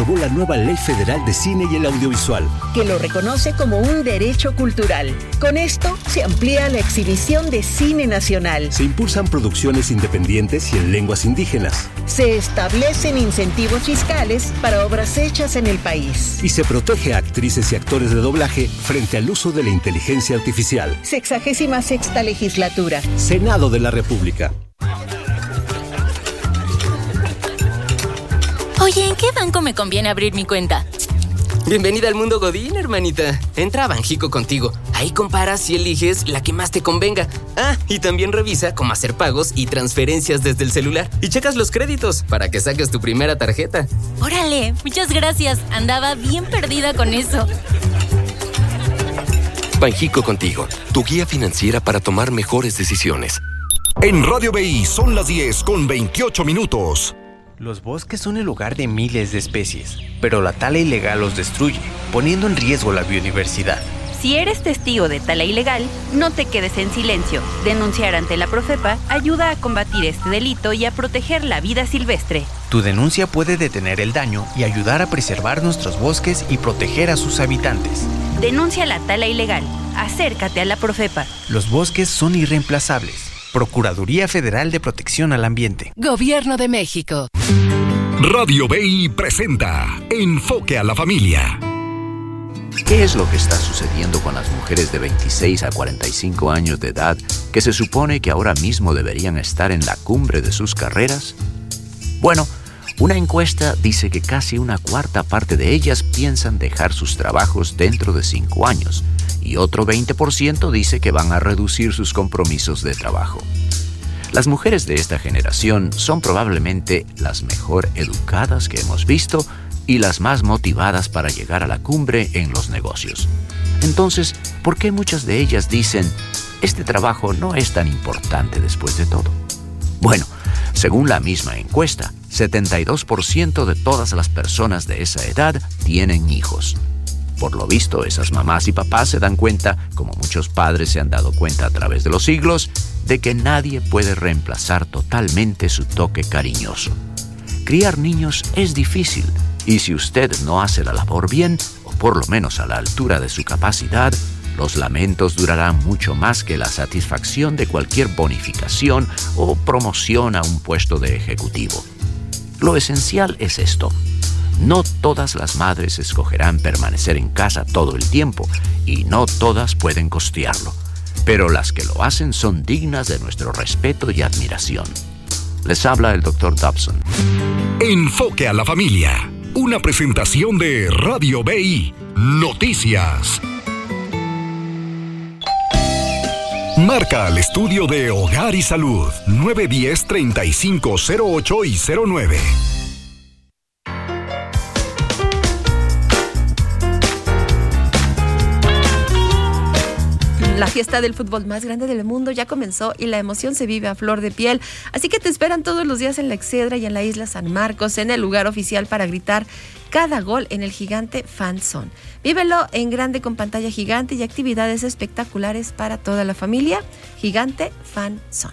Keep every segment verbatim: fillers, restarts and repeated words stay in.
aprobó la nueva Ley Federal de Cine y el Audiovisual, que lo reconoce como un derecho cultural. Con esto se amplía la exhibición de cine nacional. Se impulsan producciones independientes y en lenguas indígenas. Se establecen incentivos fiscales para obras hechas en el país. Y se protege a actrices y actores de doblaje frente al uso de la inteligencia artificial. Sexagésima sexta legislatura. Senado de la República. Oye, ¿en qué banco me conviene abrir mi cuenta? Bienvenida al mundo Godín, hermanita. Entra a Banjico Contigo. Ahí comparas y eliges la que más te convenga. Ah, y también revisa cómo hacer pagos y transferencias desde el celular. Y checas los créditos para que saques tu primera tarjeta. Órale, muchas gracias. Andaba bien perdida con eso. Banjico Contigo, tu guía financiera para tomar mejores decisiones. En Radio B I son las diez con veintiocho minutos. Los bosques son el hogar de miles de especies, pero la tala ilegal los destruye, poniendo en riesgo la biodiversidad. Si eres testigo de tala ilegal, no te quedes en silencio. Denunciar ante la Profepa ayuda a combatir este delito y a proteger la vida silvestre. Tu denuncia puede detener el daño y ayudar a preservar nuestros bosques y proteger a sus habitantes. Denuncia la tala ilegal. Acércate a la Profepa. Los bosques son irreemplazables. Procuraduría Federal de Protección al Ambiente. Gobierno de México. Radio B I presenta Enfoque a la Familia. ¿Qué es lo que está sucediendo con las mujeres de veintiséis a cuarenta y cinco años de edad que se supone que ahora mismo deberían estar en la cumbre de sus carreras? Bueno, una encuesta dice que casi una cuarta parte de ellas piensan dejar sus trabajos dentro de cinco años y otro veinte por ciento dice que van a reducir sus compromisos de trabajo. Las mujeres de esta generación son probablemente las mejor educadas que hemos visto y las más motivadas para llegar a la cumbre en los negocios. Entonces, ¿por qué muchas de ellas dicen, este trabajo no es tan importante después de todo? Bueno, según la misma encuesta, setenta y dos por ciento de todas las personas de esa edad tienen hijos. Por lo visto, esas mamás y papás se dan cuenta, como muchos padres se han dado cuenta a través de los siglos, de que nadie puede reemplazar totalmente su toque cariñoso. Criar niños es difícil, y si usted no hace la labor bien, o por lo menos a la altura de su capacidad, los lamentos durarán mucho más que la satisfacción de cualquier bonificación o promoción a un puesto de ejecutivo. Lo esencial es esto. No todas las madres escogerán permanecer en casa todo el tiempo y no todas pueden costearlo, pero las que lo hacen son dignas de nuestro respeto y admiración. Les habla el doctor Dobson. Enfoque a la Familia, una presentación de Radio B I Noticias. Marca al estudio de Hogar y Salud nueve uno cero, treinta y cinco cero ocho y cero nueve. La fiesta del fútbol más grande del mundo ya comenzó y la emoción se vive a flor de piel. Así que te esperan todos los días en la Excedra y en la Isla San Marcos, en el lugar oficial para gritar cada gol en el gigante Fan Zone. Vívelo en grande con pantalla gigante y actividades espectaculares para toda la familia. Gigante Fan Zone.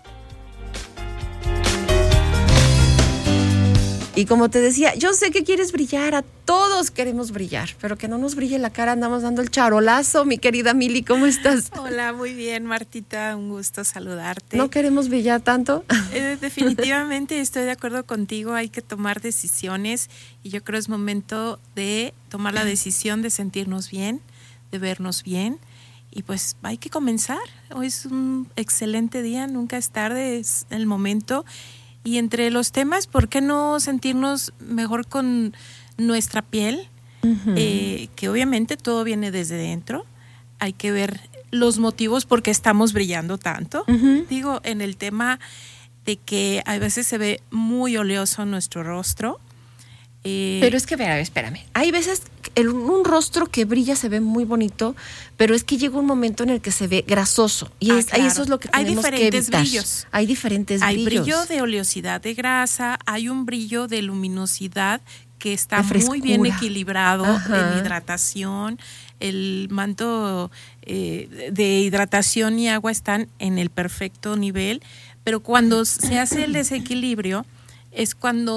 Y como te decía, yo sé que quieres brillar, a todos queremos brillar, pero que no nos brille la cara, andamos dando el charolazo. Mi querida Mili, ¿cómo estás? Hola, muy bien, Martita, un gusto saludarte. ¿No queremos brillar tanto? Eh, definitivamente estoy de acuerdo contigo, hay que tomar decisiones y yo creo es momento de tomar la decisión de sentirnos bien, de vernos bien y pues hay que comenzar. Hoy es un excelente día, nunca es tarde, es el momento. Y entre los temas, ¿por qué no sentirnos mejor con nuestra piel? Uh-huh. Eh, que obviamente todo viene desde dentro. Hay que ver los motivos por qué estamos brillando tanto. Uh-huh. Digo, en el tema de que a veces se ve muy oleoso nuestro rostro. Eh, pero es que, a ver, espérame. Hay veces el, un rostro que brilla se ve muy bonito, pero es que llega un momento en el que se ve grasoso. Y ah, es, claro. eso es lo que tenemos que evitar. Hay diferentes brillos. Hay diferentes hay brillos. Hay brillo de oleosidad de grasa, hay un brillo de luminosidad que está muy bien equilibrado. Ajá. En hidratación. El manto eh, de hidratación y agua están en el perfecto nivel, pero cuando se hace el desequilibrio es cuando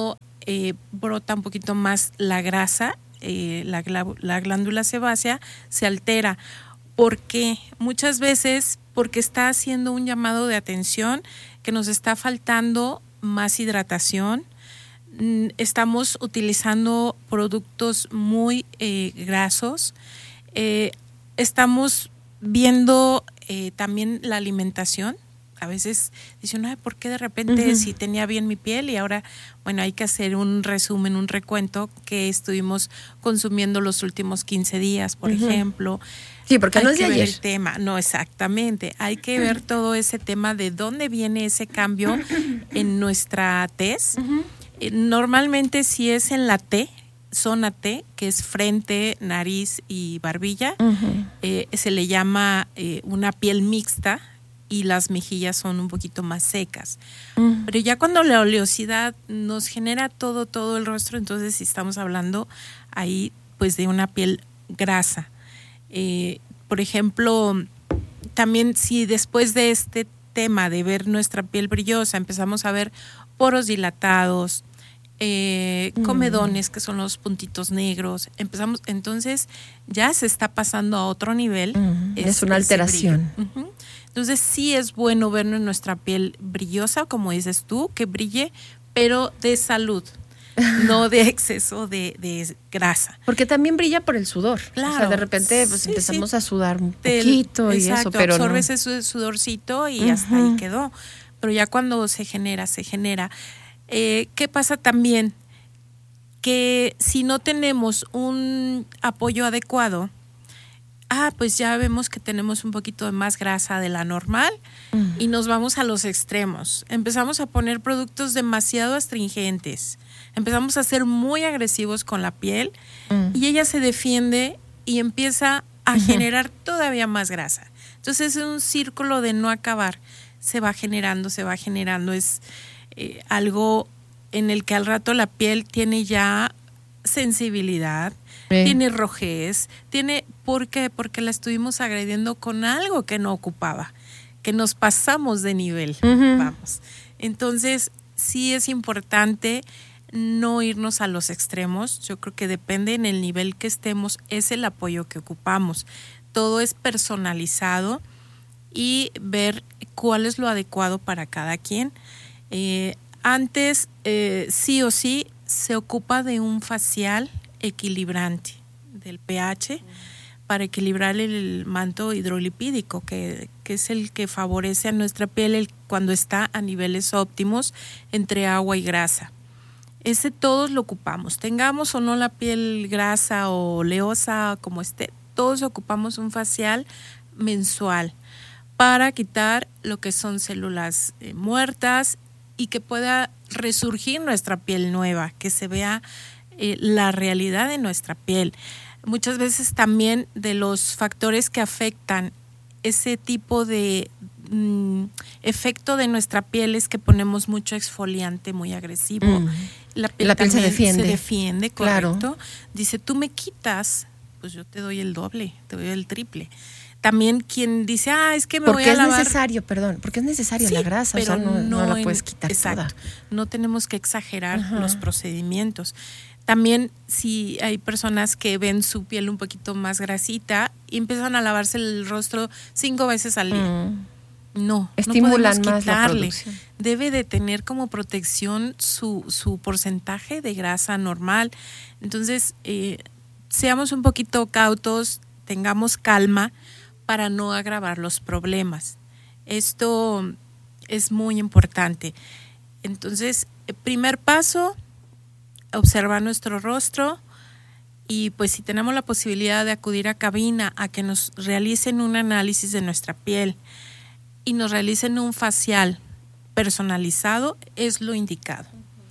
eh, brota un poquito más la grasa, eh, la, la glándula sebácea se altera. ¿Por qué? Muchas veces porque está haciendo un llamado de atención que nos está faltando más hidratación. Estamos utilizando productos muy eh, grasos. Eh, estamos viendo eh, también la alimentación. A veces dicen, ay, ¿por qué de repente uh-huh. si tenía bien mi piel? Y ahora, bueno, hay que hacer un resumen, un recuento que estuvimos consumiendo los últimos quince días, por uh-huh. ejemplo. Sí, porque hay no es de que ayer. Ver el tema. No, exactamente. Hay que ver todo ese tema de dónde viene ese cambio en nuestra tez. Uh-huh. Eh, normalmente si es en la T, zona T, que es frente, nariz y barbilla, uh-huh. eh, se le llama eh, una piel mixta, y las mejillas son un poquito más secas. Uh-huh. Pero ya cuando la oleosidad nos genera todo, todo el rostro, entonces sí estamos hablando ahí pues de una piel grasa. Eh, por ejemplo, también si después de este tema de ver nuestra piel brillosa empezamos a ver poros dilatados, eh, uh-huh. comedones, que son los puntitos negros, empezamos, entonces ya se está pasando a otro nivel. Uh-huh. Es, es una alteración. Uh-huh. Entonces sí es bueno vernos nuestra piel brillosa, como dices tú, que brille, pero de salud, no de exceso de, de grasa. Porque también brilla por el sudor. Claro. O sea, de repente pues, sí, empezamos sí. a sudar un poquito Del, y exacto, eso, pero absorbes no. ese sudorcito y uh-huh. hasta ahí quedó. Pero ya cuando se genera, se genera. Eh, ¿Qué pasa también? Que si no tenemos un apoyo adecuado, ah, pues ya vemos que tenemos un poquito de más grasa de la normal uh-huh. y nos vamos a los extremos. Empezamos a poner productos demasiado astringentes, empezamos a ser muy agresivos con la piel uh-huh. y ella se defiende y empieza a uh-huh. generar todavía más grasa. Entonces es un círculo de no acabar, se va generando, se va generando, es eh, algo en el que al rato la piel tiene ya sensibilidad, sí. tiene rojez, tiene, ¿por qué? Porque la estuvimos agrediendo con algo que no ocupaba, que nos pasamos de nivel, uh-huh. vamos. Entonces, sí es importante no irnos a los extremos. Yo creo que depende en el nivel que estemos, es el apoyo que ocupamos. Todo es personalizado y ver cuál es lo adecuado para cada quien. Eh, antes, eh, sí o sí, se ocupa de un facial equilibrante del pH para equilibrar el manto hidrolipídico, que, que es el que favorece a nuestra piel el, cuando está a niveles óptimos entre agua y grasa. Ese todos lo ocupamos, tengamos o no la piel grasa o oleosa como esté, todos ocupamos un facial mensual para quitar lo que son células eh, muertas y que pueda resurgir nuestra piel nueva, que se vea eh, la realidad de nuestra piel. Muchas veces también de los factores que afectan ese tipo de mm, efecto de nuestra piel es que ponemos mucho exfoliante muy agresivo. Mm. La piel, la piel se defiende. Se defiende, correcto. Claro. Dice, tú me quitas, pues yo te doy el doble, te doy el triple. También quien dice, ah, es que me voy a lavar. Porque es necesario, perdón, porque es necesaria sí, la grasa, pero o sea, no, no, no la puedes quitar exacto, toda. No tenemos que exagerar Ajá. los procedimientos. También si hay personas que ven su piel un poquito más grasita y empiezan a lavarse el rostro cinco veces al día. Mm. No, estimulan no podemos más quitarle. La producción. Debe de tener como protección su, su porcentaje de grasa normal. Entonces, eh, seamos un poquito cautos, tengamos calma para no agravar los problemas. Esto es muy importante. Entonces, el primer paso, observar nuestro rostro y pues si tenemos la posibilidad de acudir a cabina a que nos realicen un análisis de nuestra piel y nos realicen un facial personalizado, es lo indicado.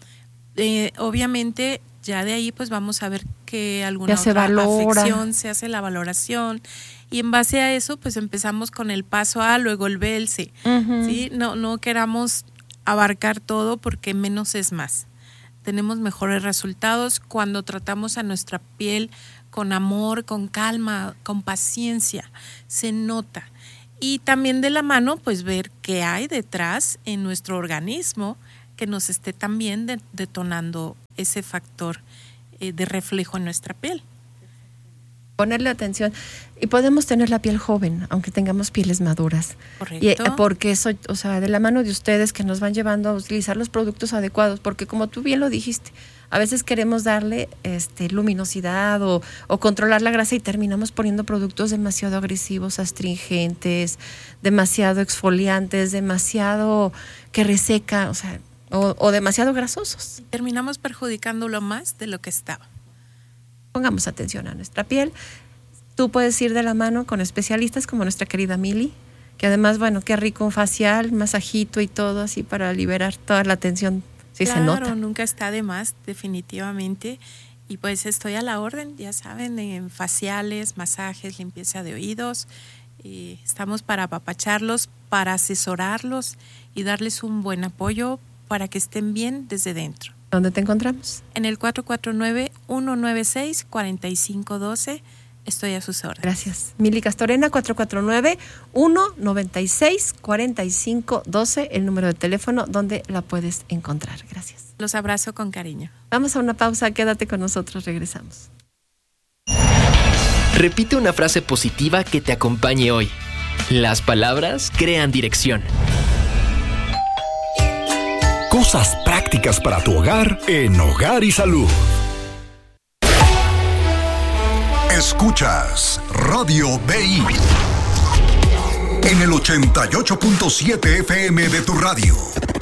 Eh, obviamente ya de ahí pues vamos a ver que alguna ya otra se valora. afección, se hace la valoración y en base a eso pues empezamos con el paso A, luego el B, el C. Uh-huh. ¿Sí? No, no queramos abarcar todo porque menos es más. Tenemos mejores resultados cuando tratamos a nuestra piel con amor, con calma, con paciencia. Se nota. Y también de la mano, pues ver qué hay detrás en nuestro organismo que nos esté también de, detonando ese factor eh, de reflejo en nuestra piel. Ponerle atención. Y podemos tener la piel joven, aunque tengamos pieles maduras. Correcto. Y, porque eso, o sea, de la mano de ustedes que nos van llevando a utilizar los productos adecuados, porque como tú bien lo dijiste, a veces queremos darle este, luminosidad o, o controlar la grasa y terminamos poniendo productos demasiado agresivos, astringentes, demasiado exfoliantes, demasiado que reseca, o sea, o, o demasiado grasosos. Terminamos perjudicándolo más de lo que estaba. Pongamos atención a nuestra piel. Tú puedes ir de la mano con especialistas como nuestra querida Mili, que además, bueno, qué rico un facial, masajito y todo así para liberar toda la tensión. Sí, claro, se nota. Claro, nunca está de más, definitivamente. Y pues estoy a la orden, ya saben, en faciales, masajes, limpieza de oídos. Y estamos para apapacharlos, para asesorarlos y darles un buen apoyo para que estén bien desde dentro. ¿Dónde te encontramos? En el cuatro cuatro nueve, uno nueve seis, cuatro cinco uno dos. Estoy a sus órdenes. Gracias. Mili Castorena, cuatro cuatro nueve, uno nueve seis, cuatro cinco uno dos, el número de teléfono donde la puedes encontrar. Gracias. Los abrazo con cariño. Vamos a una pausa, quédate con nosotros, regresamos. Repite una frase positiva que te acompañe hoy. Las palabras crean dirección. Cosas prácticas para tu hogar en Hogar y Salud. Escuchas Radio B I en el ochenta y ocho punto siete F M de tu radio.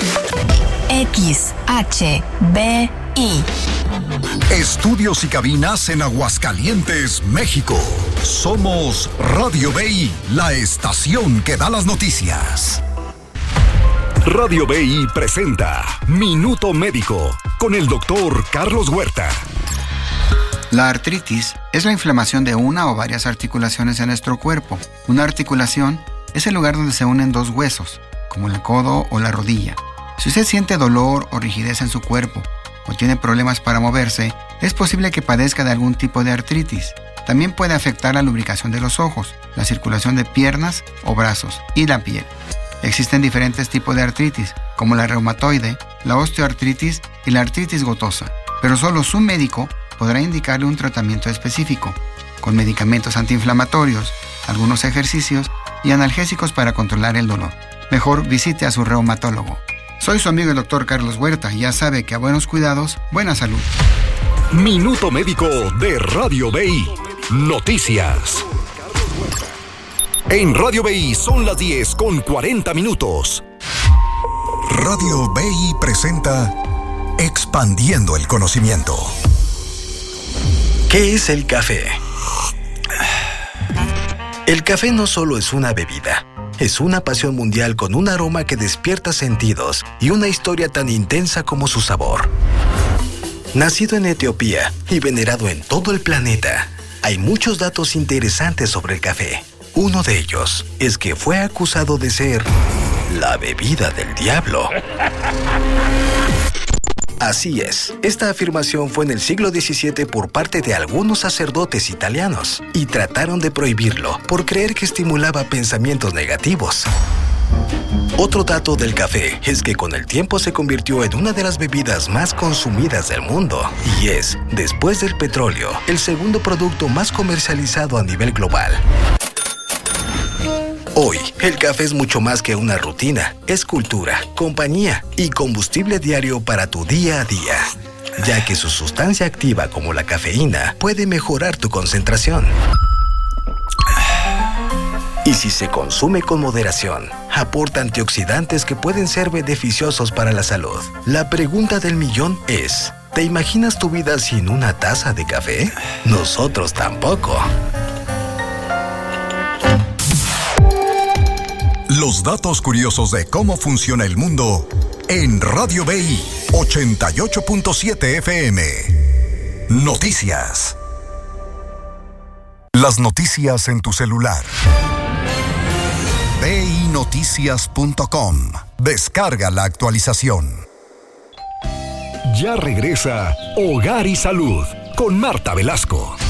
X H B I. Estudios y cabinas en Aguascalientes, México. Somos Radio B I, la estación que da las noticias. Radio B I presenta Minuto Médico con el doctor Carlos Huerta. La artritis es la inflamación de una o varias articulaciones en nuestro cuerpo. Una articulación es el lugar donde se unen dos huesos, como el codo o la rodilla. Si usted siente dolor o rigidez en su cuerpo o tiene problemas para moverse, es posible que padezca de algún tipo de artritis. También puede afectar la lubricación de los ojos, la circulación de piernas o brazos y la piel. Existen diferentes tipos de artritis, como la reumatoide, la osteoartritis y la artritis gotosa, pero solo su médico podrá indicarle un tratamiento específico, con medicamentos antiinflamatorios, algunos ejercicios y analgésicos para controlar el dolor. Mejor visite a su reumatólogo. Soy su amigo el doctor Carlos Huerta y ya sabe que a buenos cuidados, buena salud. Minuto Médico de Radio B I. Noticias. En Radio B I son las diez con cuarenta minutos. Radio B I presenta Expandiendo el Conocimiento. ¿Qué es el café? El café no solo es una bebida, es una pasión mundial con un aroma que despierta sentidos y una historia tan intensa como su sabor. Nacido en Etiopía y venerado en todo el planeta, hay muchos datos interesantes sobre el café. Uno de ellos es que fue acusado de ser la bebida del diablo. Así es, esta afirmación fue en el siglo diecisiete por parte de algunos sacerdotes italianos y trataron de prohibirlo por creer que estimulaba pensamientos negativos. Otro dato del café es que con el tiempo se convirtió en una de las bebidas más consumidas del mundo y es, después del petróleo, el segundo producto más comercializado a nivel global. Hoy, el café es mucho más que una rutina, es cultura, compañía y combustible diario para tu día a día, ya que su sustancia activa como la cafeína puede mejorar tu concentración. Y si se consume con moderación, aporta antioxidantes que pueden ser beneficiosos para la salud. La pregunta del millón es, ¿te imaginas tu vida sin una taza de café? Nosotros tampoco. Los datos curiosos de cómo funciona el mundo en Radio B I ochenta y ocho punto siete F M. Noticias. Las noticias en tu celular. B I noticias punto com. Descarga la actualización. Ya regresa Hogar y Salud con Marta Velasco.